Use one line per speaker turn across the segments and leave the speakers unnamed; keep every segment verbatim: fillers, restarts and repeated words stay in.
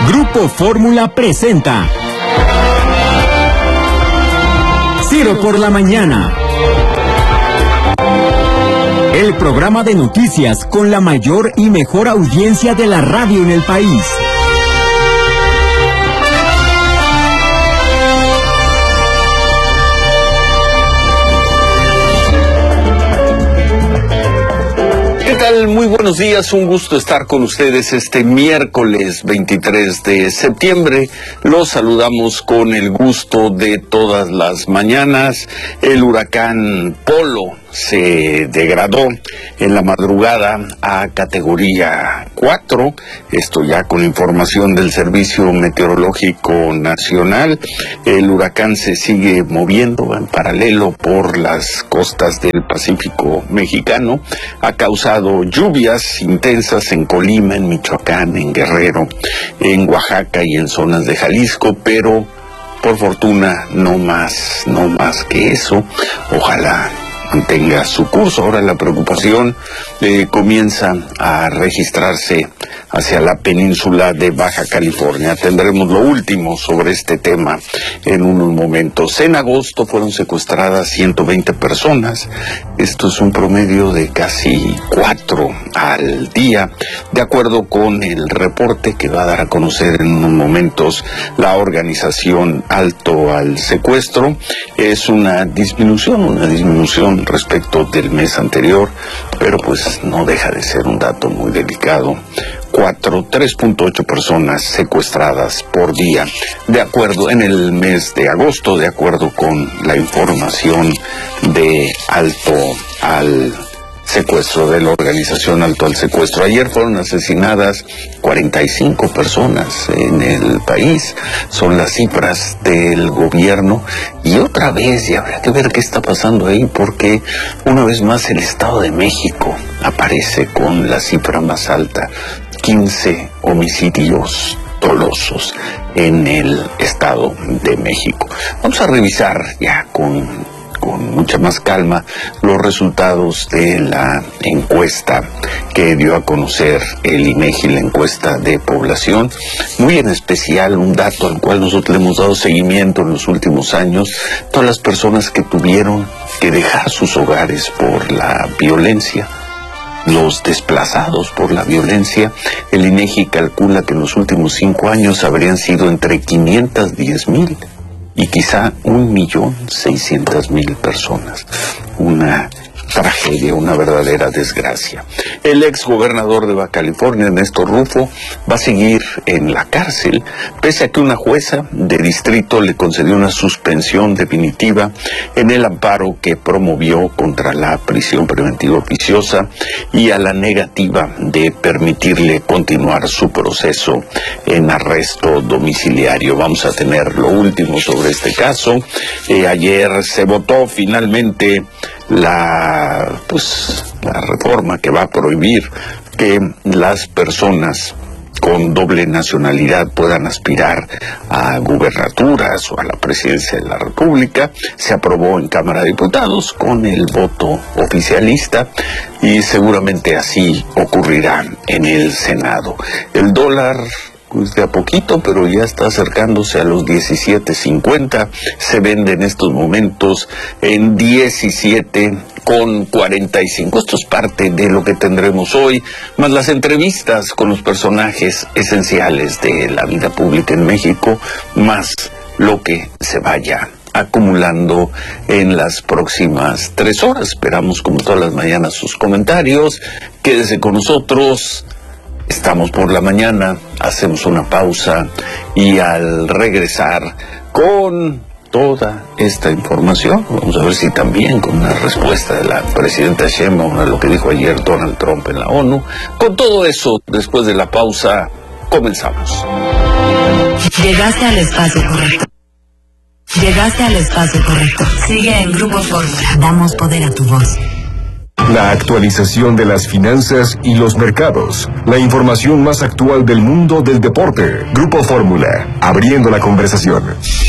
Grupo Fórmula presenta Ciro por la Mañana, el programa de noticias con la mayor y mejor audiencia de la radio en el país.
¿Qué tal? Muy buenos días, un gusto estar con ustedes este miércoles veintitrés de septiembre. Los saludamos con el gusto de todas las mañanas. El huracán Polo se degradó en la madrugada a categoría cuatro, esto ya con información del Servicio Meteorológico Nacional. El huracán se sigue moviendo en paralelo por las costas del Pacífico mexicano, ha causado lluvias intensas en Colima, en Michoacán, en Guerrero, en Oaxaca y en zonas de Jalisco, pero por fortuna no más, no más que eso. Ojalá mantenga su curso. Ahora la preocupación eh, comienza a registrarse hacia la península de Baja California. Tendremos lo último sobre este tema en unos momentos. En agosto fueron secuestradas ciento veinte personas. Esto es un promedio de casi cuatro al día, de acuerdo con el reporte que va a dar a conocer en unos momentos la organización Alto al Secuestro. Es una disminución, una disminución respecto del mes anterior, pero pues no deja de ser un dato muy delicado. Cuatro, tres punto ocho personas secuestradas por día, de acuerdo en el mes de agosto, de acuerdo con la información de Alto al Secuestro, de la organización Alto al Secuestro. Ayer fueron asesinadas cuarenta y cinco personas en el país, son las cifras del gobierno, y otra vez, y habrá que ver qué está pasando ahí, porque una vez más el Estado de México aparece con la cifra más alta, quince homicidios dolosos en el Estado de México. Vamos a revisar ya con con mucha más calma los resultados de la encuesta que dio a conocer el INEGI, la encuesta de población. Muy en especial un dato al cual nosotros le hemos dado seguimiento en los últimos años: todas las personas que tuvieron que dejar sus hogares por la violencia, los desplazados por la violencia. El INEGI calcula que en los últimos cinco años habrían sido entre quinientas diez mil y quizá un millón seiscientas mil personas. Una tragedia, una verdadera desgracia. El ex gobernador de Baja California, Néstor Rufo, va a seguir en la cárcel, pese a que una jueza de distrito le concedió una suspensión definitiva en el amparo que promovió contra la prisión preventiva oficiosa y a la negativa de permitirle continuar su proceso en arresto domiciliario. Vamos a tener lo último sobre este caso. Eh, ayer se votó finalmente la pues la reforma que va a prohibir que las personas con doble nacionalidad puedan aspirar a gubernaturas o a la presidencia de la República. Se aprobó en Cámara de Diputados con el voto oficialista y seguramente así ocurrirá en el Senado. El dólar, pues de a poquito, pero ya está acercándose a los diecisiete cincuenta. Se vende en estos momentos en diecisiete con cuarenta y cinco. Esto es parte de lo que tendremos hoy, más las entrevistas con los personajes esenciales de la vida pública en México, más lo que se vaya acumulando en las próximas tres horas. Esperamos, como todas las mañanas, sus comentarios. Quédese con nosotros. Estamos por la mañana, hacemos una pausa y al regresar con toda esta información, vamos a ver si también con una respuesta de la presidenta Sheinbaum a lo que dijo ayer Donald Trump en la ONU. Con todo eso, después de la pausa, comenzamos.
Llegaste al espacio correcto. Llegaste al espacio correcto. Sigue en Grupo Fórmula. Damos poder a tu voz.
La actualización de las finanzas y los mercados. La información más actual del mundo del deporte. Grupo Fórmula, abriendo la conversación.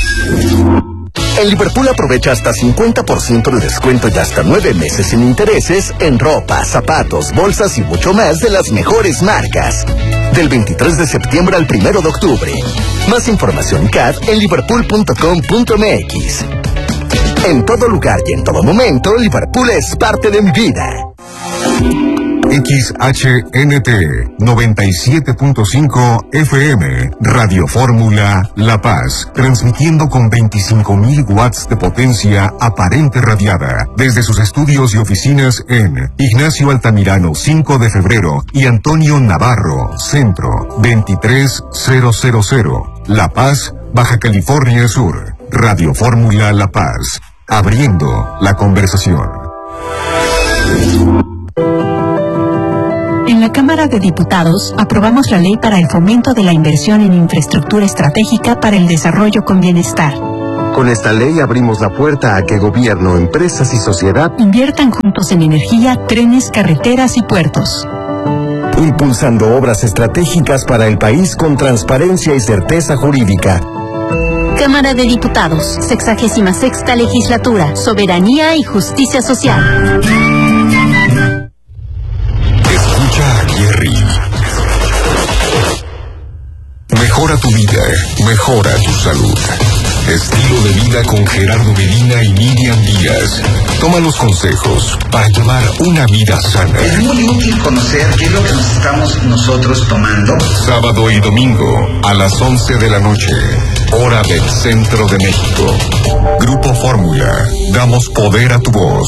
En Liverpool aprovecha hasta cincuenta por ciento de descuento y hasta nueve meses sin intereses en ropa, zapatos, bolsas y mucho más de las mejores marcas. del veintitrés de septiembre al primero de octubre. Más información C A D en liverpool punto com punto m x. En todo lugar y en todo momento, Liverpool es parte de mi vida.
X H N T noventa y siete punto cinco F M, Radio Fórmula La Paz, transmitiendo con veinticinco mil watts de potencia aparente radiada, desde sus estudios y oficinas en Ignacio Altamirano cinco de febrero y Antonio Navarro, Centro, veintitrés mil, La Paz, Baja California Sur. Radio Fórmula La Paz, abriendo la conversación.
En la Cámara de Diputados aprobamos la ley para el fomento de la inversión en infraestructura estratégica para el desarrollo con bienestar.
Con esta ley abrimos la puerta a que gobierno, empresas y sociedad
inviertan juntos en energía, trenes, carreteras y puertos.
Impulsando obras estratégicas para el país con transparencia y certeza jurídica.
Cámara de Diputados, sexagésima sexta legislatura, soberanía y justicia social.
Escucha a Jerry. Mejora tu vida, mejora tu salud. Estilo de vida con Gerardo Medina y Miriam Díaz. Toma los consejos para llevar una vida sana.
Es muy útil conocer qué es lo que nos estamos nosotros tomando.
Sábado y domingo a las once de la noche, hora del centro de México. Grupo Fórmula, damos poder a tu voz.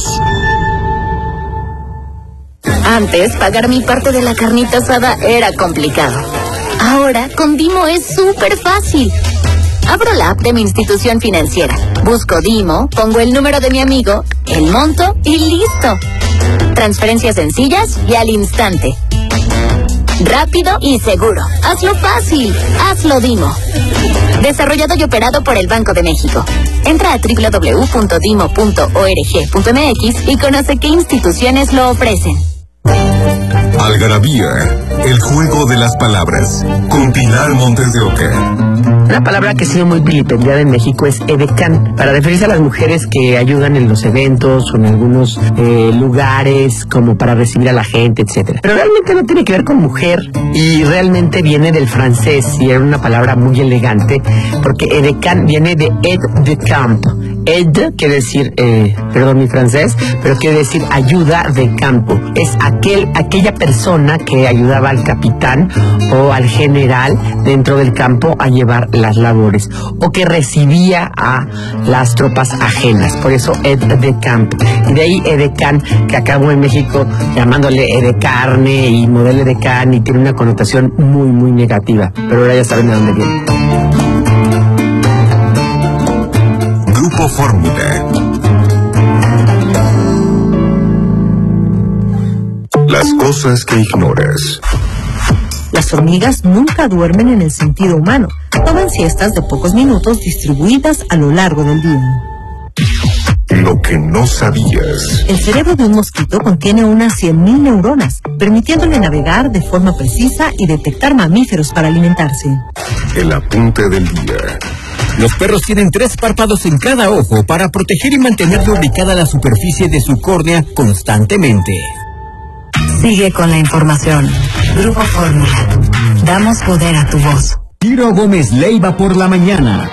Antes, pagar mi parte de la carnita asada era complicado. Ahora, con Dimo es súper fácil. Abro la app de mi institución financiera, busco Dimo, pongo el número de mi amigo, el monto y listo. Transferencias sencillas y al instante. Rápido y seguro. Hazlo fácil. Hazlo Dimo. Desarrollado y operado por el Banco de México. Entra a doble u doble u doble u punto dimo punto org punto m x y conoce qué instituciones lo ofrecen.
Algarabía, el juego de las palabras, con Pilar Montes de Oca.
Una palabra que ha sido muy vilipendiada en México es edecán, para referirse a las mujeres que ayudan en los eventos o en algunos eh, lugares, como para recibir a la gente, etcétera. Pero realmente no tiene que ver con mujer y realmente viene del francés y era una palabra muy elegante, porque edecán viene de aide de camp. Aide quiere decir, eh, perdón mi francés, pero quiere decir ayuda de campo. Es aquel, aquella persona que ayudaba al capitán o al general dentro del campo a llevar las labores, o que recibía a las tropas ajenas, por eso aide de camp. Y de ahí edecán, que acabó en México llamándole edecarne y modelo edecán, y tiene una connotación muy muy negativa, pero ahora ya saben de dónde viene.
Grupo Fórmula. Las cosas que ignoras.
Las hormigas nunca duermen en el sentido humano. Toman siestas de pocos minutos distribuidas a lo largo del día.
Lo que no sabías.
El cerebro de un mosquito contiene unas cien mil neuronas, permitiéndole navegar de forma precisa y detectar mamíferos para alimentarse.
El apunte del día.
Los perros tienen tres párpados en cada ojo para proteger y mantener lubricada la superficie de su córnea constantemente.
Sigue con la información. Grupo Fórmula. Damos poder a tu voz.
Ciro Gómez Leiva por la mañana.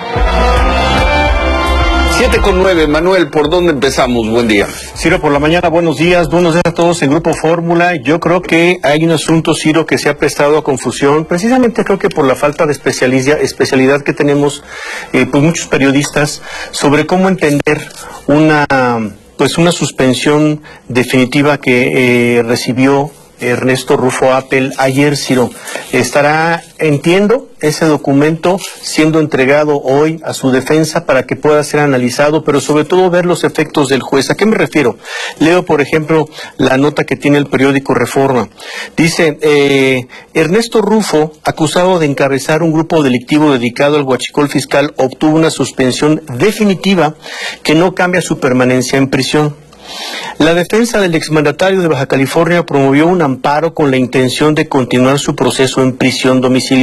siete con nueve, Manuel, ¿por dónde empezamos? Buen día.
Ciro, por la mañana, buenos días, buenos días a todos en Grupo Fórmula. Yo creo que hay un asunto, Ciro, que se ha prestado a confusión, precisamente creo que por la falta de especialidad, especialidad que tenemos eh, pues muchos periodistas sobre cómo entender una, pues una suspensión definitiva que eh, recibió Ernesto Rufo Appel ayer, Ciro. Estará, entiendo, ese documento siendo entregado hoy a su defensa para que pueda ser analizado, pero sobre todo ver los efectos del juez. ¿A qué me refiero? Leo, por ejemplo, la nota que tiene el periódico Reforma. Dice, eh, Ernesto Rufo, acusado de encabezar un grupo delictivo dedicado al huachicol fiscal, obtuvo una suspensión definitiva que no cambia su permanencia en prisión. La defensa del exmandatario de Baja California promovió un amparo con la intención de continuar su proceso en prisión domiciliaria.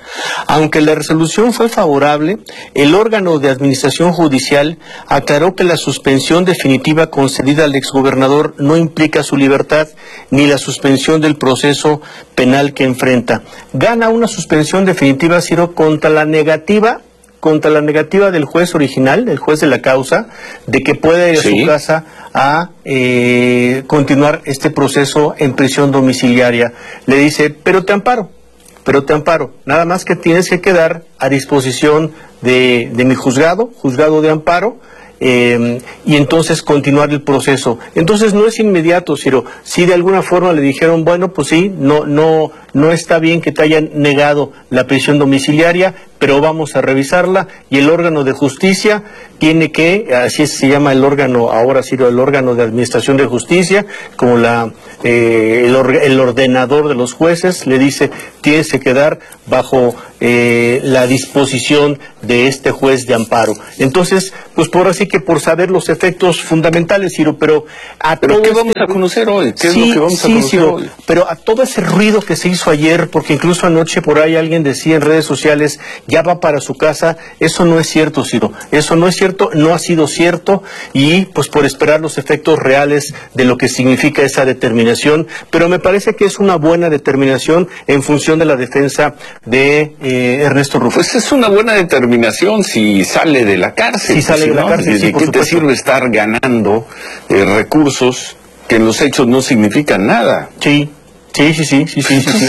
Aunque la resolución fue favorable, el órgano de administración judicial aclaró que la suspensión definitiva concedida al exgobernador no implica su libertad ni la suspensión del proceso penal que enfrenta. Gana una suspensión definitiva, Ciro, contra la negativa contra la negativa del juez original, del juez de la causa, de que pueda ir a
sí.
su casa a eh, continuar este proceso en prisión domiciliaria. Le dice, pero te amparo, pero te amparo, nada más que tienes que quedar a disposición de, de mi juzgado, juzgado de amparo, Eh, y entonces continuar el proceso. Entonces no es inmediato, Ciro. Si de alguna forma le dijeron, bueno, pues sí, no, no, no está bien que te hayan negado la prisión domiciliaria, pero vamos a revisarla, y el órgano de justicia tiene que, así se llama el órgano ahora, Ciro, el órgano de administración de justicia, como la eh, el, or, el ordenador de los jueces, le dice, tienes que quedar bajo eh, la disposición de este juez de amparo. Entonces, pues por así que por saber los efectos fundamentales, Ciro, pero a
¿Pero
todo
qué
este...
vamos a conocer hoy? ¿Qué
sí,
es lo que vamos
sí,
a conocer
Ciro,
hoy?
Pero a todo ese ruido que se hizo ayer, porque incluso anoche por ahí alguien decía en redes sociales, ya va para su casa, eso no es cierto, Ciro, eso no es cierto, no ha sido cierto, y pues por esperar los efectos reales de lo que significa esa determinación, pero me parece que es una buena determinación en función de la defensa de eh, Ernesto Rufo.
Pues es una buena determinación si sale de la cárcel.
Si sale
pues,
de la
¿no?
cárcel,
¿De,
sí,
de
por
qué te
supuesto.
sirve estar ganando eh, recursos que en los hechos no significan nada?
Sí, sí, sí, sí, sí, sí, sí, sí.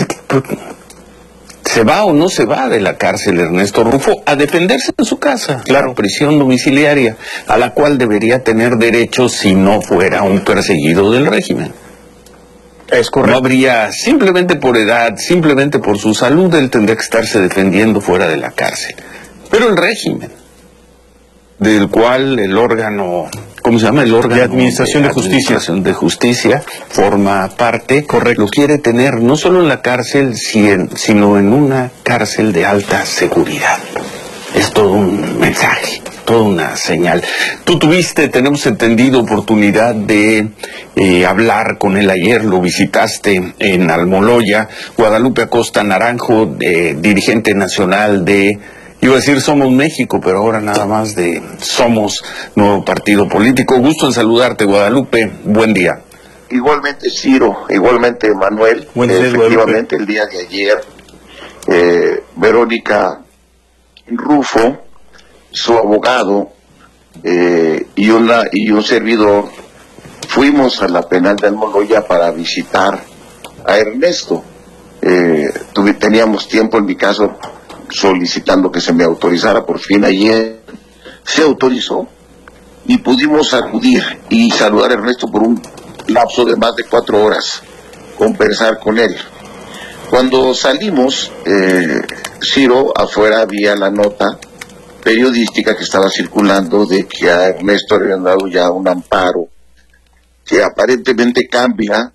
¿Se va o no se va de la cárcel Ernesto Rufo a defenderse en su casa?
Claro.
Prisión domiciliaria, a la cual debería tener derecho si no fuera un perseguido del régimen.
Es correcto.
No habría, simplemente por edad, simplemente por su salud, él tendría que estarse defendiendo fuera de la cárcel. Pero el régimen, del cual el órgano, ¿cómo se llama? El órgano
de administración de, de justicia,
administración de justicia forma parte,
correcto,
lo quiere tener no solo en la cárcel, sino en una cárcel de alta seguridad. Es todo un mensaje, toda una señal. Tú tuviste, tenemos entendido, oportunidad de eh, hablar con él ayer, lo visitaste en Almoloya. Guadalupe Acosta Naranjo, eh, dirigente nacional de, iba a decir Somos México, pero ahora nada más de Somos, nuevo partido político. Gusto en saludarte, Guadalupe, buen día.
Igualmente, Ciro, igualmente, Manuel.
Buen día,
efectivamente, Guadalupe. El día de ayer, eh, Verónica Rufo, su abogado eh, y una y un servidor fuimos a la penal de Almoloya para visitar a Ernesto. Eh, tuve, teníamos tiempo, en mi caso, solicitando que se me autorizara. Por fin ayer se autorizó y pudimos acudir y saludar a Ernesto por un lapso de más de cuatro horas, conversar con él. Cuando salimos, eh, Ciro, afuera había la nota periodística que estaba circulando de que a Ernesto le habían dado ya un amparo que aparentemente cambia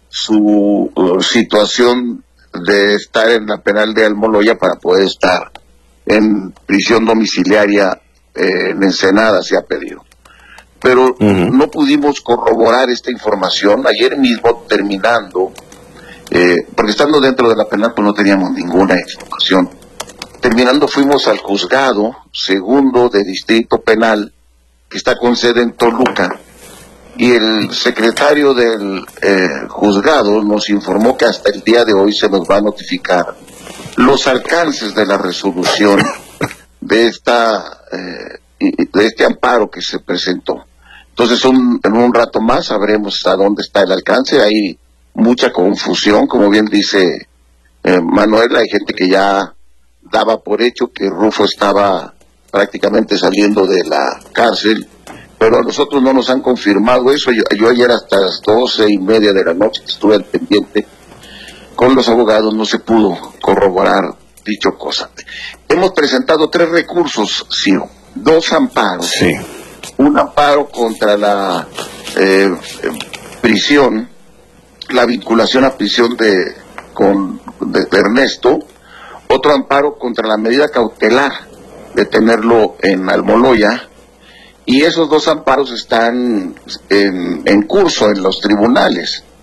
su uh, situación de estar en la penal de Almoloya para poder estar en prisión domiciliaria eh, en Ensenada, se ha pedido. Pero uh-huh. no pudimos corroborar esta información. Ayer mismo, terminando, eh, porque estando dentro de la penal pues no teníamos ninguna información. Terminando, fuimos al juzgado segundo de distrito penal, que está con sede en Toluca, y el secretario del eh, juzgado nos informó que hasta el día de hoy se nos va a notificar los alcances de la resolución de esta eh, de este amparo que se presentó. Entonces un, en un rato más sabremos a dónde está el alcance. Hay mucha confusión, como bien dice eh, Manuel. Hay gente que ya daba por hecho que Rufo estaba prácticamente saliendo de la cárcel, pero a nosotros no nos han confirmado eso. Yo, yo ayer hasta las doce y media de la noche estuve al pendiente con los abogados, no se pudo corroborar dicho cosa. Hemos presentado tres recursos, Ciro, dos amparos.
Sí.
Un amparo contra la eh, prisión, la vinculación a prisión de, con, de, de Ernesto, otro amparo contra la medida cautelar de tenerlo en Almoloya, y esos dos amparos están en, en curso en los tribunales.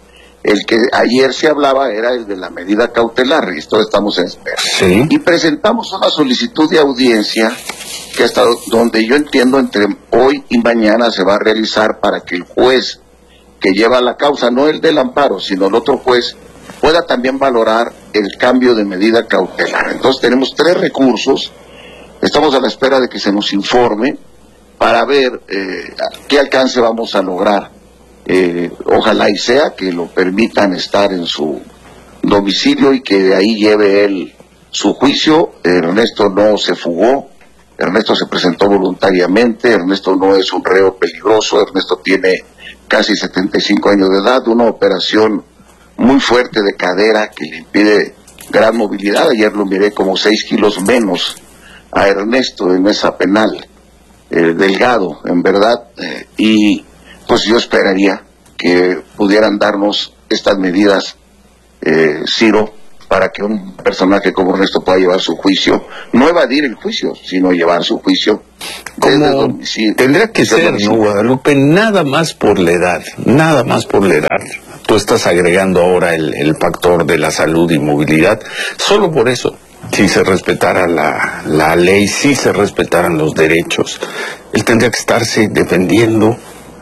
El que ayer se hablaba era el de la medida cautelar, y esto estamos en espera.
Sí.
Y presentamos una solicitud de audiencia que hasta donde yo entiendo entre hoy y mañana se va a realizar para que el juez que lleva la causa, no el del amparo, sino el otro juez, pueda también valorar el cambio de medida cautelar. Entonces tenemos tres recursos, estamos a la espera de que se nos informe para ver eh, qué alcance vamos a lograr. Eh, ojalá y sea que lo permitan estar en su domicilio y que de ahí lleve él su juicio. Ernesto no se fugó, Ernesto se presentó voluntariamente, Ernesto no es un reo peligroso, Ernesto tiene casi setenta y cinco años de edad, una operación muy fuerte de cadera que le impide gran movilidad. Ayer lo miré como seis kilos menos a Ernesto en esa penal, eh, delgado en verdad, eh, y pues yo esperaría que pudieran darnos estas medidas, eh, Ciro, para que un personaje como Ernesto pueda llevar su juicio, no evadir el juicio, sino llevar su juicio desde el domicilio.
Tendría que ser, ¿no, Guadalupe? Nada más por la edad, nada más por la edad. Tú estás agregando ahora el, el factor de la salud y movilidad, solo por eso. Si se respetara la, la ley, si se respetaran los derechos, él tendría que estarse defendiendo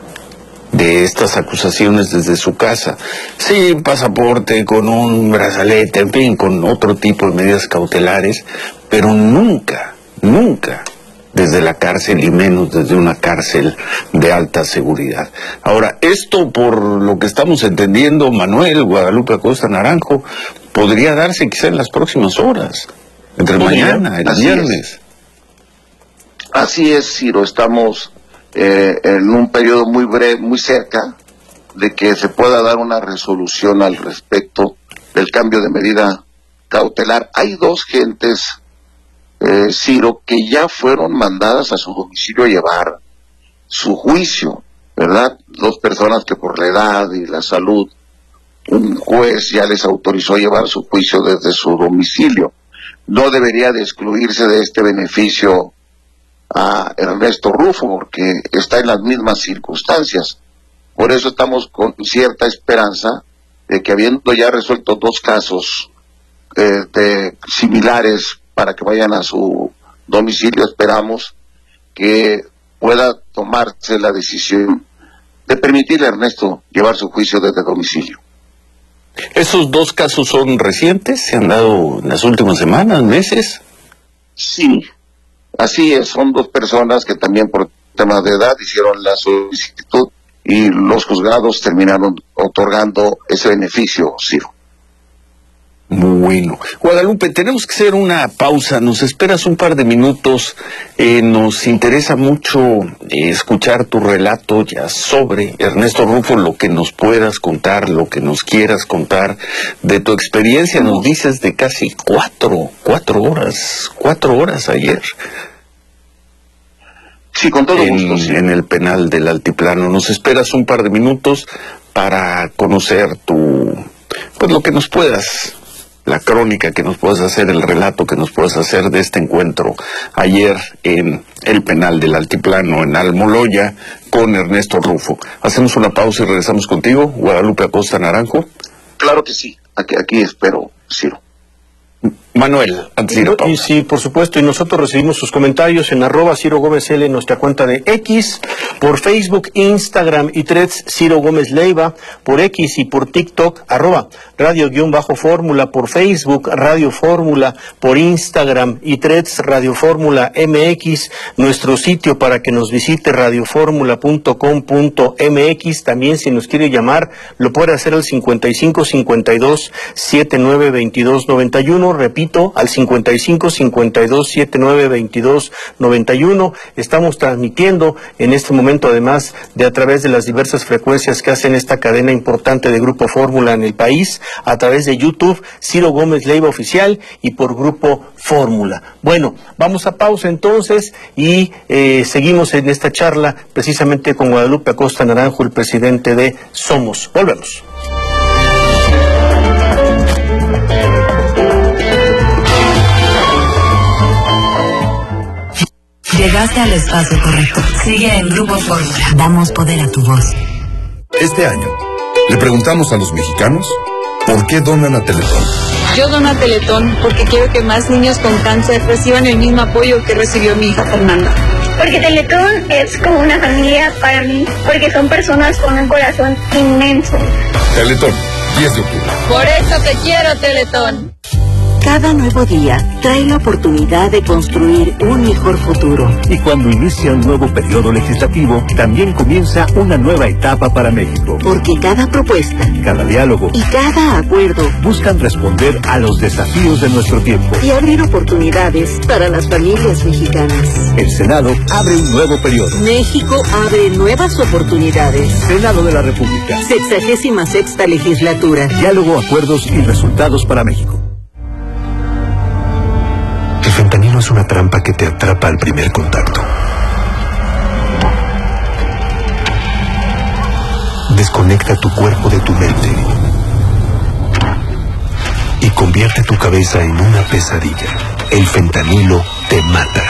de estas acusaciones desde su casa, sin pasaporte, con un brazalete, en fin, con otro tipo de medidas cautelares, pero nunca, nunca desde la cárcel, y menos desde una cárcel de alta seguridad. Ahora, esto, por lo que estamos entendiendo, Manuel, Guadalupe Acosta Naranjo, podría darse quizá en las próximas horas, entre mañana, el viernes.
Así es, Ciro, estamos eh, en un periodo muy breve, muy cerca de que se pueda dar una resolución al respecto del cambio de medida cautelar. Hay dos gentes, eh, Ciro, que ya fueron mandadas a su domicilio a llevar su juicio, ¿verdad? Dos personas que por la edad y la salud, un juez ya les autorizó llevar su juicio desde su domicilio. No debería de excluirse de este beneficio a Ernesto Rufo, porque está en las mismas circunstancias. Por eso estamos con cierta esperanza de que, habiendo ya resuelto dos casos eh, de, similares para que vayan a su domicilio, esperamos que pueda tomarse la decisión de permitirle a Ernesto llevar su juicio desde domicilio.
¿Esos dos casos son recientes? ¿Se han dado en las últimas semanas, meses?
Sí, así es. Son dos personas que también por temas de edad hicieron la solicitud y los juzgados terminaron otorgando ese beneficio, Ciro.
Bueno, Guadalupe, tenemos que hacer una pausa, nos esperas un par de minutos, eh, nos interesa mucho eh, escuchar tu relato ya sobre Ernesto Rufo, lo que nos puedas contar, lo que nos quieras contar de tu experiencia. Nos dices de casi cuatro, cuatro horas, cuatro horas ayer.
Sí, con todo
en,
gusto, sí.
En el penal del Altiplano. Nos esperas un par de minutos para conocer tu, pues lo que nos puedas, la crónica que nos puedas hacer, el relato que nos puedas hacer de este encuentro ayer en el penal del Altiplano, en Almoloya, con Ernesto Rufo. Hacemos una pausa y regresamos contigo, Guadalupe Acosta Naranjo.
Claro que sí, aquí, aquí espero, Ciro.
Manuel, antes de ir a pausa.
Y sí, por supuesto, y nosotros recibimos sus comentarios en arroba Ciro Gómez L, en nuestra cuenta de X, por Facebook, Instagram y Threads, Ciro Gómez Leiva, por X y por TikTok, arroba Radio-Fórmula, por Facebook, Radio Fórmula, por Instagram y Threads, Radio Fórmula M X, nuestro sitio para que nos visite, radioformula punto com punto m x. También, si nos quiere llamar, lo puede hacer al cincuenta y cinco cincuenta y dos setenta y nueve veintidós noventa y uno, repito, al cincuenta y cinco cincuenta y dos setenta y nueve veintidós noventa y uno. Estamos transmitiendo en este momento, además de a través de las diversas frecuencias que hacen esta cadena importante de Grupo Fórmula en el país, a través de YouTube, Ciro Gómez Leiva Oficial, y por Grupo Fórmula. Bueno, vamos a pausa entonces y eh, seguimos en esta charla precisamente con Guadalupe Acosta Naranjo, el presidente de Somos. Volvemos.
Llegaste al espacio correcto. Sigue en Grupo Fórmula. Damos poder a tu voz.
Este año, Le preguntamos a los mexicanos por qué donan a Teletón.
Yo dono a Teletón porque quiero que más niños con cáncer reciban el mismo apoyo que recibió mi hija Fernanda.
Porque Teletón es como una familia para mí, porque son personas con un corazón inmenso.
Teletón, diez de octubre.
Por eso te quiero, Teletón.
Cada nuevo día trae la oportunidad de construir un mejor futuro.
Y cuando inicia un nuevo periodo legislativo, también comienza una nueva etapa para México.
Porque cada propuesta,
cada diálogo
y cada acuerdo
buscan responder a los desafíos de nuestro tiempo
y abrir oportunidades para las familias mexicanas.
El Senado abre un nuevo periodo.
México abre nuevas oportunidades.
Senado de la República.
Sexagésima sexta legislatura.
Diálogo, acuerdos y resultados para México.
El fentanilo es una trampa que te atrapa al primer contacto. Desconecta tu cuerpo de tu mente y convierte tu cabeza en una pesadilla. El fentanilo te mata.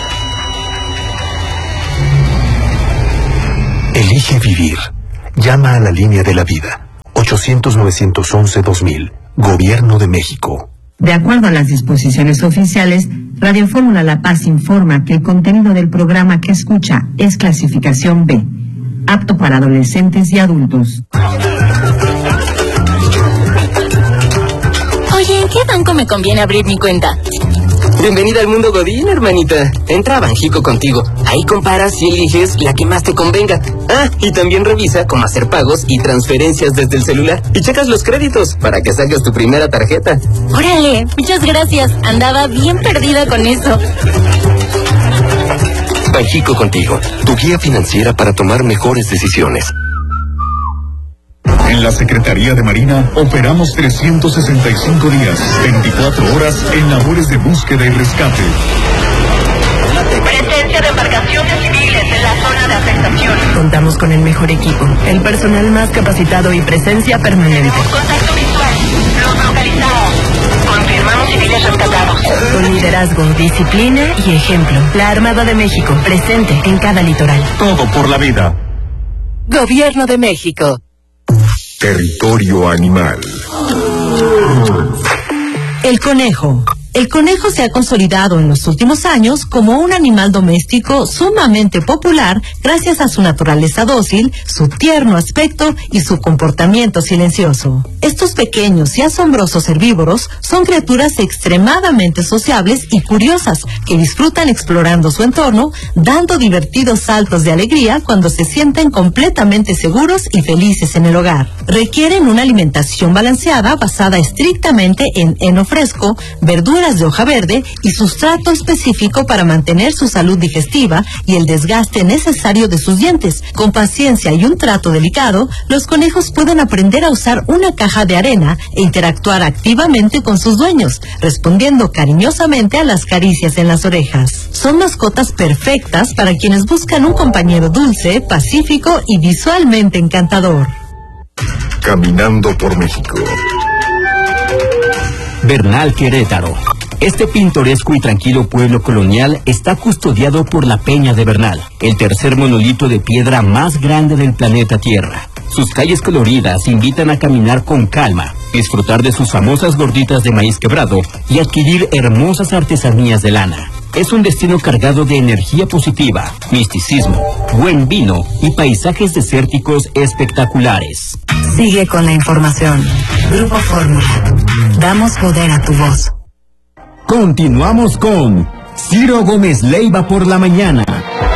Elige vivir. Llama a la línea de la vida. ochocientos, novecientos once, dos mil. Gobierno de México.
De acuerdo a las disposiciones oficiales, Radio Fórmula La Paz informa que el contenido del programa que escucha es clasificación B, apto para adolescentes y adultos.
Oye, ¿en qué banco me conviene abrir mi cuenta?
Bienvenida al mundo Godín, hermanita. Entra a Banjico contigo. Ahí comparas y eliges la que más te convenga. Ah, y también revisa cómo hacer pagos y transferencias desde el celular. Y checas los créditos para que saques tu primera tarjeta.
Órale, muchas gracias. Andaba bien perdida con eso.
Banjico contigo, tu guía financiera para tomar mejores decisiones.
En la Secretaría de Marina operamos trescientos sesenta y cinco días, veinticuatro horas en labores de búsqueda y rescate.
Presencia de embarcaciones civiles en la zona de afectación.
Contamos con el mejor equipo, el personal más capacitado y presencia permanente.
Tenemos contacto visual. Los localizamos. Confirmamos civiles rescatados.
Con liderazgo, disciplina y ejemplo. La Armada de México, presente en cada litoral.
Todo por la vida.
Gobierno de México.
Territorio animal.
El conejo. El conejo se ha consolidado en los últimos años como un animal doméstico sumamente popular gracias a su naturaleza dócil, su tierno aspecto y su comportamiento silencioso. Estos pequeños y asombrosos herbívoros son criaturas extremadamente sociables y curiosas que disfrutan explorando su entorno, dando divertidos saltos de alegría cuando se sienten completamente seguros y felices en el hogar. Requieren una alimentación balanceada basada estrictamente en heno fresco, verduras de hoja verde y sustrato específico para mantener su salud digestiva y el desgaste necesario de sus dientes. Con paciencia y un trato delicado, los conejos pueden aprender a usar una caja de arena e interactuar activamente con sus dueños, respondiendo cariñosamente a las caricias en las orejas. Son mascotas perfectas para quienes buscan un compañero dulce, pacífico y visualmente encantador.
Caminando por México.
Bernal, Querétaro. Este pintoresco y tranquilo pueblo colonial está custodiado por la Peña de Bernal, el tercer monolito de piedra más grande del planeta Tierra. Sus calles coloridas invitan a caminar con calma, disfrutar de sus famosas gorditas de maíz quebrado y adquirir hermosas artesanías de lana. Es un destino cargado de energía positiva, misticismo, buen vino y paisajes desérticos espectaculares.
Sigue con la información. Grupo Fórmula. Damos poder a tu voz.
Continuamos con Ciro Gómez Leiva por la mañana.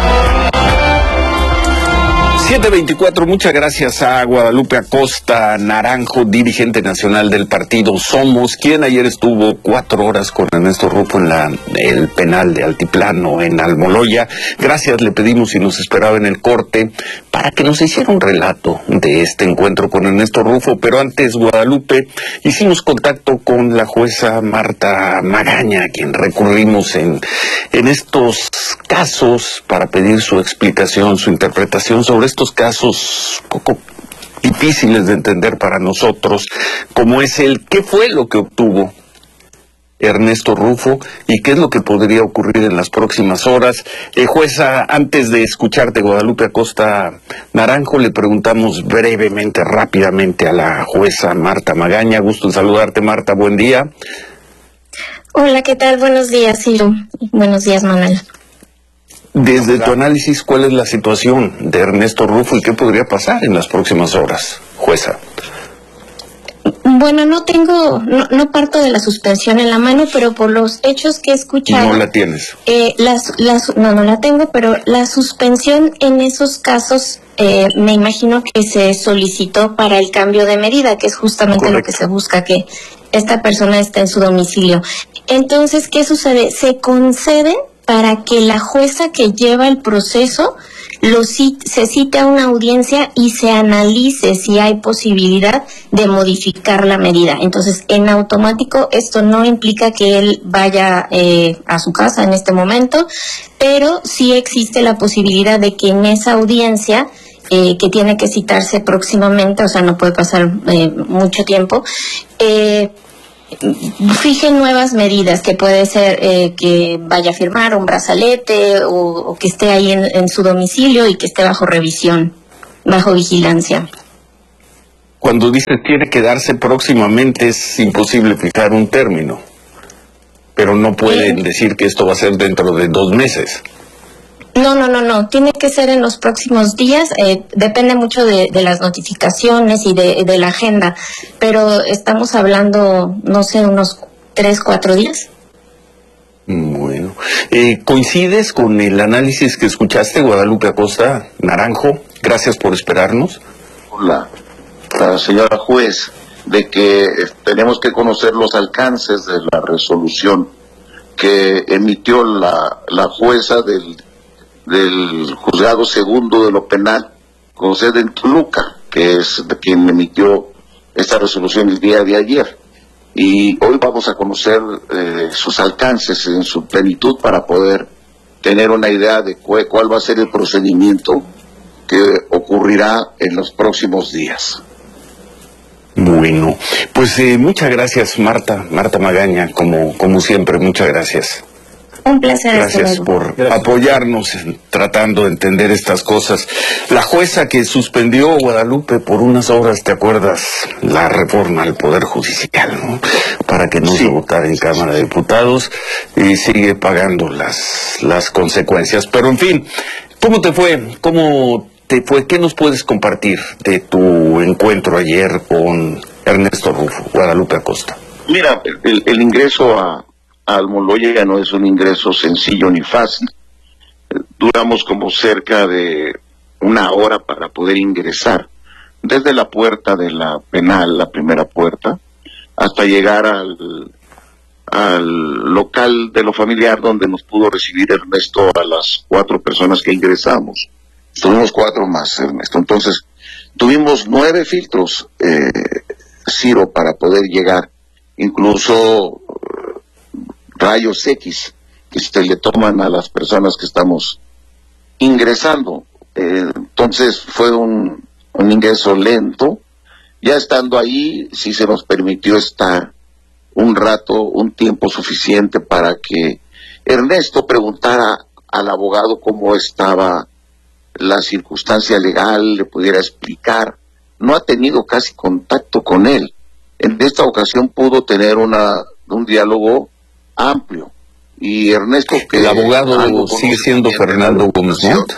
siete veinticuatro, muchas gracias a Guadalupe Acosta Naranjo, dirigente nacional del partido Somos, quien ayer estuvo cuatro horas con Ernesto Rufo en la, el penal de Altiplano en Almoloya. Gracias, le pedimos si nos esperaba en el corte para que nos hiciera un relato de este encuentro con Ernesto Rufo, pero antes, Guadalupe, hicimos contacto con la jueza Marta Magaña, a quien recurrimos en, en estos casos para pedir su explicación, su interpretación sobre estos casos poco difíciles de entender para nosotros, como es el ¿qué fue lo que obtuvo Ernesto Rufo, y qué es lo que podría ocurrir en las próximas horas. Eh, jueza, antes de escucharte, Guadalupe Acosta Naranjo, le preguntamos brevemente, rápidamente a la jueza Marta Magaña. Gusto en saludarte, Marta, buen día.
Hola, ¿qué tal? Buenos días, Ciro. Buenos días, Manuel.
Desde tu análisis, ¿cuál es la situación de Ernesto Rufo y qué podría pasar en las próximas horas, jueza?
Bueno, no tengo, no, no parto de la suspensión en la mano, pero por los hechos que he escuchado...
No la tienes.
Eh, las, las, no, no la tengo, pero la suspensión en esos casos, eh, me imagino que se solicitó para el cambio de medida, que es justamente Correcto. Lo que se busca, que esta persona esté en su domicilio. Entonces, ¿qué sucede? Se concede para que la jueza que lleva el proceso lo cite, se cite a una audiencia y se analice si hay posibilidad de modificar la medida. Entonces, en automático, esto no implica que él vaya eh, a su casa en este momento, pero sí existe la posibilidad de que en esa audiencia, eh, que tiene que citarse próximamente, o sea, no puede pasar eh, mucho tiempo, eh, fijen nuevas medidas, que puede ser eh, que vaya a firmar un brazalete o, o que esté ahí en, en su domicilio y que esté bajo revisión, bajo vigilancia.
Cuando dice tiene que darse próximamente, es imposible fijar un término, pero no pueden eh, decir que esto va a ser dentro de dos meses.
No, no, no, no. Tiene que ser en los próximos días. Eh, depende mucho de, de las notificaciones y de, de la agenda. Pero estamos hablando, no sé, unos tres, cuatro días.
Bueno. Eh, ¿Coincides con el análisis que escuchaste, Guadalupe Acosta Naranjo? Gracias por esperarnos.
Hola, la señora juez, de que tenemos que conocer los alcances de la resolución que emitió la, la jueza del del juzgado segundo de lo penal con sede en Toluca, que es de quien emitió esta resolución el día de ayer. Y hoy vamos a conocer eh, sus alcances en su plenitud para poder tener una idea de cu cuál va a ser el procedimiento que ocurrirá en los próximos días.
Bueno, pues eh, muchas gracias, Marta, Marta Magaña, como, como siempre, muchas gracias.
Un placer.
Gracias por Gracias. apoyarnos en tratando de entender estas cosas. La jueza que suspendió, Guadalupe, por unas horas, ¿te acuerdas? La reforma al Poder Judicial, ¿no? Para que no sí. se votara en Cámara de Diputados, y sigue pagando las, las consecuencias. Pero, en fin, ¿cómo te fue? ¿Cómo te fue? ¿Qué nos puedes compartir de tu encuentro ayer con Ernesto Rufo, Guadalupe Acosta?
Mira, el, el ingreso a Almoloya no es un ingreso sencillo ni fácil. Duramos como cerca de una hora para poder ingresar desde la puerta de la penal, la primera puerta, hasta llegar al, al local de lo familiar donde nos pudo recibir Ernesto a las cuatro personas que ingresamos. Tuvimos cuatro más, Ernesto. Entonces, tuvimos nueve filtros, eh, Ciro, para poder llegar. Incluso rayos X que se le toman a las personas que estamos ingresando. Eh, entonces fue un, un ingreso lento. Ya estando ahí, sí se nos permitió estar un rato, un tiempo suficiente para que Ernesto preguntara al abogado cómo estaba la circunstancia legal, le pudiera explicar. No ha tenido casi contacto con él. En esta ocasión pudo tener una, un diálogo amplio. Y Ernesto, que
el abogado sigue siendo Fernando Gómez Montt.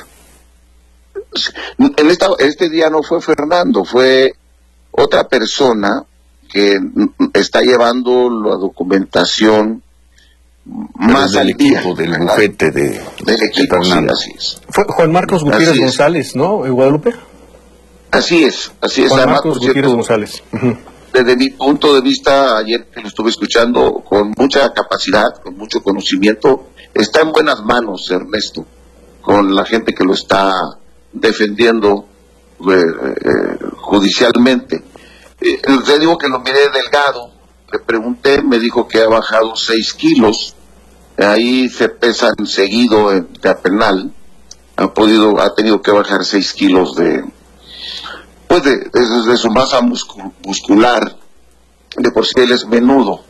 En esta, este día no fue Fernando, fue otra persona que está llevando la documentación más
del
al
equipo,
día,
del bufete de,
del equipo,
de Fernando. Sí, así es. Fue Juan Marcos Gutiérrez así González, es. ¿no, Guadalupe?
Así es, así es.
Juan
Además,
Marcos Gutiérrez cierto, González. Uh-huh.
Desde mi punto de vista, ayer que lo estuve escuchando, con mucha capacidad, con mucho conocimiento, está en buenas manos Ernesto, con la gente que lo está defendiendo eh, eh, judicialmente. Eh, le digo que lo miré delgado, le pregunté, me dijo que ha bajado seis kilos, ahí se pesan seguido en la penal, ha podido, ha tenido que bajar seis kilos de pues de, de, de su masa muscul muscular, de por sí él es menudo,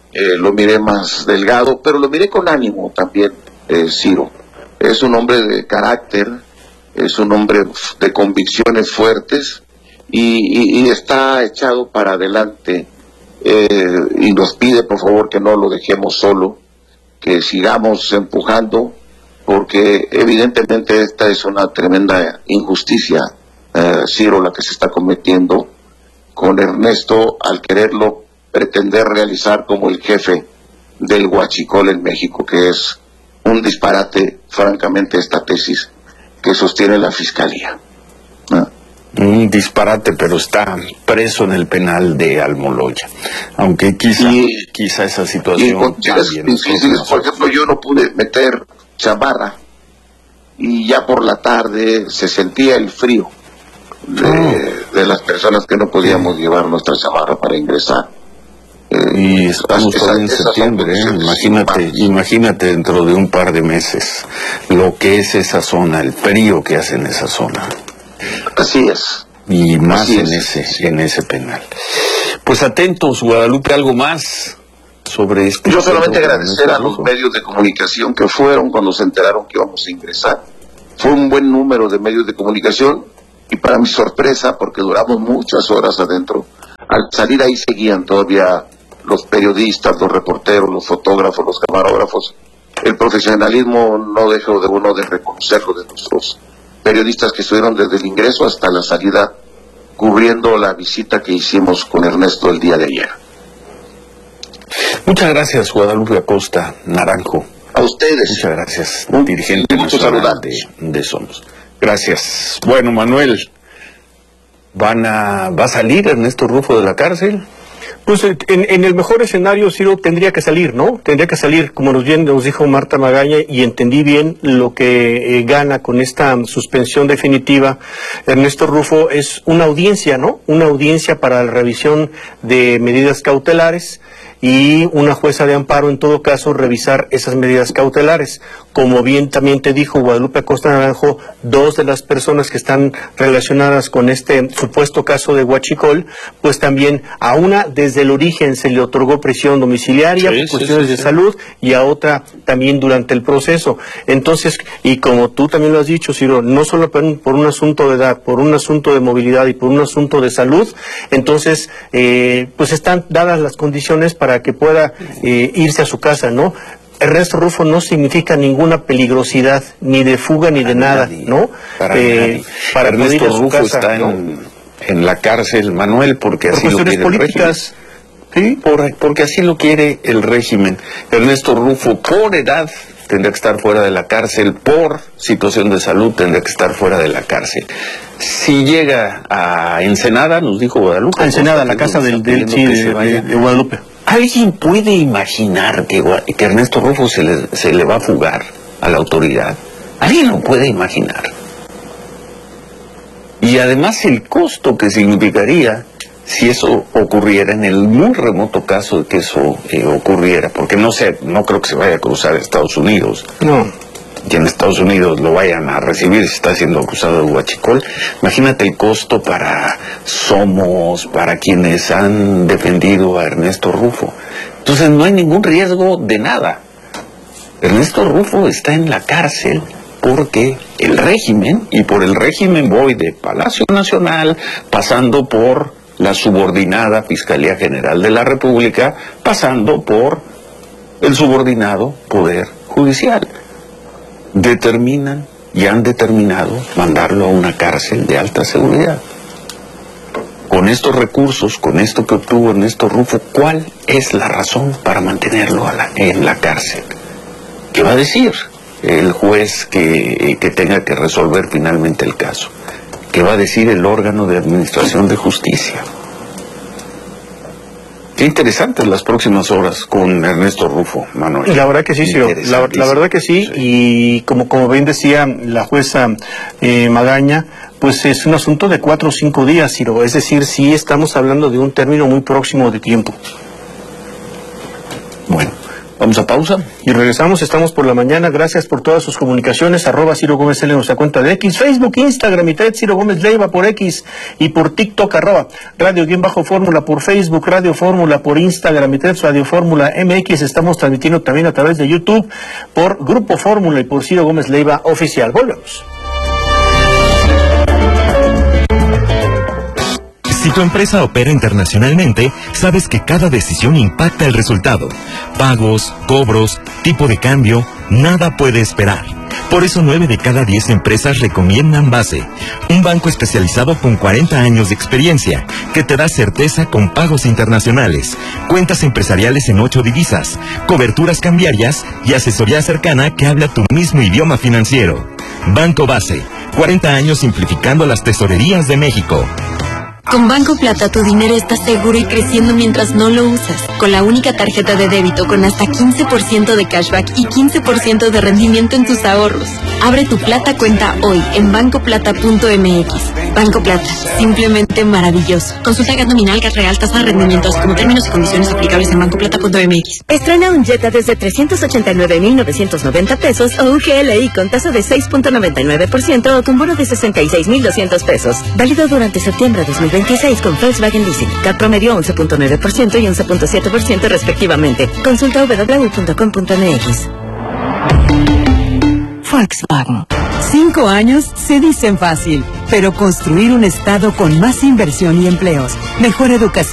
eh, lo miré más delgado, pero lo miré con ánimo también, eh, Ciro. Es un hombre de carácter, es un hombre de convicciones fuertes y, y, y está echado para adelante, eh, y nos pide por favor que no lo dejemos solo, que sigamos empujando, porque evidentemente esta es una tremenda injusticia, eh, Ciro, la que se está cometiendo con Ernesto al quererlo pretender realizar como el jefe del huachicol en México, que es un disparate, francamente, esta tesis que sostiene la Fiscalía. ¿No?
Un disparate, pero está preso en el penal de Almoloya, aunque quizá, y, quizá esa situación...
Y con difíciles, por ejemplo, yo no pude meter chamarra, y ya por la tarde se sentía el frío de, oh. de las personas que no podíamos sí. llevar nuestra chamarra para ingresar.
Eh, y estamos esa, todavía en septiembre, ¿eh? imagínate, imagínate dentro de un par de meses lo que es esa zona, el frío que hace en esa zona.
Así es.
Y más Así en es. ese, en ese penal. Pues atentos, Guadalupe, algo más sobre esto.
Yo solamente agradecer a los medios de comunicación que fueron cuando se enteraron que íbamos a ingresar. Fue un buen número de medios de comunicación y para mi sorpresa, porque duramos muchas horas adentro, al salir ahí seguían todavía los periodistas, los reporteros, los fotógrafos, los camarógrafos. El profesionalismo no dejó de uno de reconocerlo de nuestros periodistas que estuvieron desde el ingreso hasta la salida cubriendo la visita que hicimos con Ernesto el día de ayer.
Muchas gracias, Guadalupe Acosta Naranjo.
A ustedes.
Muchas gracias, dirigente nacional de, de Somos. Gracias. Bueno, Manuel, ¿van a, ¿va a salir Ernesto Rufo de la cárcel?
Pues en, en el mejor escenario, Ciro, tendría que salir, ¿no? Tendría que salir, como nos, bien, nos dijo Marta Magaña, y entendí bien lo que eh, gana con esta suspensión definitiva. Ernesto Rufo es una audiencia, ¿no? Una audiencia para la revisión de medidas cautelares y una jueza de amparo, en todo caso, revisar esas medidas cautelares. Como bien también te dijo Guadalupe Acosta Naranjo, dos de las personas que están relacionadas con este supuesto caso de huachicol, pues también a una desde el origen se le otorgó prisión domiciliaria sí, por cuestiones sí, sí, de sí. salud, y a otra también durante el proceso. Entonces, y como tú también lo has dicho, Ciro, no solo por un, por un asunto de edad, por un asunto de movilidad y por un asunto de salud, entonces, eh, pues están dadas las condiciones para que pueda eh, irse a su casa, ¿no? Ernesto Rufo no significa ninguna peligrosidad, ni de fuga ni para de nada, nadie, ¿no?
Para, eh, para Ernesto Rufo casa, está ¿no? en, en la cárcel, Manuel, porque así por lo quiere políticas, el régimen. ¿Sí? Por, porque así lo quiere el régimen. Ernesto Rufo, por edad, tendrá que estar fuera de la cárcel, por situación de salud tendrá que estar fuera de la cárcel. Si llega a Ensenada, nos dijo Guadalupe.
A Ensenada, la casa del, del sí, de, de, de Guadalupe.
¿Alguien puede imaginar que, que Ernesto Rufo se le, se le va a fugar a la autoridad? ¿Alguien lo puede imaginar? Y además el costo que significaría si eso ocurriera, en el muy remoto caso de que eso eh, ocurriera, porque no sé, no creo que se vaya a cruzar a Estados Unidos.
No.
Que en Estados Unidos lo vayan a recibir si está siendo acusado de huachicol. Imagínate el costo para Somos, para quienes han defendido a Ernesto Rufo. Entonces no hay ningún riesgo de nada. Ernesto Rufo está en la cárcel porque el régimen, y por el régimen voy de Palacio Nacional, pasando por la subordinada Fiscalía General de la República, pasando por el subordinado Poder Judicial, determinan y han determinado mandarlo a una cárcel de alta seguridad. Con estos recursos, con esto que obtuvo Ernesto Rufo, ¿cuál es la razón para mantenerlo a la, en la cárcel? ¿Qué va a decir el juez que, que tenga que resolver finalmente el caso? ¿Qué va a decir el órgano de administración de justicia? Qué interesantes las próximas horas con Ernesto Rufo, Manuel.
La verdad que sí, Ciro, la, la verdad que sí, sí, y como, como bien decía la jueza eh, Magaña, pues es un asunto de cuatro o cinco días, Ciro, es decir, sí estamos hablando de un término muy próximo de tiempo.
Bueno, Vamos a pausa.
Y regresamos, estamos por la mañana. Gracias por todas sus comunicaciones. Arroba Ciro Gómez L en nuestra cuenta de X, Facebook, Instagram, y Ted Ciro Gómez Leiva por X y por TikTok, arroba Radio Guión Bajo Fórmula por Facebook, Radio Fórmula por Instagram, y Ted Radio Fórmula M X. Estamos transmitiendo también a través de YouTube por Grupo Fórmula y por Ciro Gómez Leiva Oficial. Volvemos.
Si tu empresa opera internacionalmente, sabes que cada decisión impacta el resultado. Pagos, cobros, tipo de cambio, nada puede esperar. Por eso nueve de cada diez empresas recomiendan Base, un banco especializado con cuarenta años de experiencia, que te da certeza con pagos internacionales, cuentas empresariales en ocho divisas, coberturas cambiarias y asesoría cercana que habla tu mismo idioma financiero. Banco Base, cuarenta años simplificando las tesorerías de México.
Con Banco Plata tu dinero está seguro y creciendo mientras no lo usas. Con la única tarjeta de débito con hasta quince por ciento de cashback y quince por ciento de rendimiento en tus ahorros. Abre tu Plata cuenta hoy en banco plata punto m x. Banco Plata, simplemente maravilloso. Consulta gat nominal, gat real, tasa de rendimientos como términos y condiciones aplicables en banco plata punto m x.
Estrena un Jetta desde trescientos ochenta y nueve mil novecientos noventa pesos o un G L I con tasa de seis punto noventa y nueve por ciento o con bono de sesenta y seis mil doscientos pesos. Válido durante septiembre de dos mil veintiséis con Volkswagen Leasing. C A T promedio once punto nueve por ciento y once punto siete por ciento respectivamente. Consulta w w w punto com punto m x.
Volkswagen. Cinco años se dicen fácil, pero construir un estado con más inversión y empleos, mejor educación